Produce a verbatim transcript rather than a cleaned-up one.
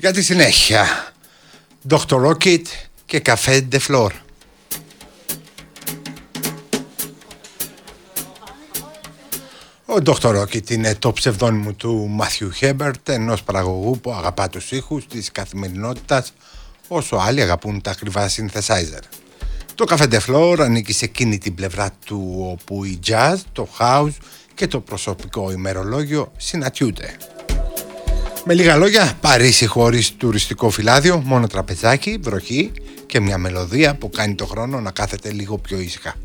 Για τη συνέχεια, Doctor Rocket και Café de Flor. Ο Doctor Rocket είναι το ψευδόνυμο του Matthew Hebert, ενός παραγωγού που αγαπά τους ήχους της καθημερινότητας όσο άλλοι αγαπούν τα ακριβά synthesizer. Το Café de Flor ανήκει σε εκείνη την πλευρά του όπου η jazz, το house και το προσωπικό ημερολόγιο συναντιούνται. Με λίγα λόγια, Παρίσι χωρίς τουριστικό φυλάδιο, μόνο τραπεζάκι, βροχή και μια μελωδία που κάνει το χρόνο να κάθεται λίγο πιο ήσυχα.